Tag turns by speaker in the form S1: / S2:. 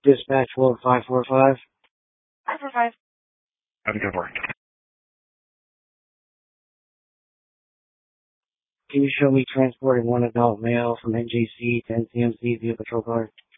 S1: Dispatch World 545.
S2: 545.
S3: Have a good work.
S1: Can you show me transporting one adult male from NJC to NCMC via patrol car?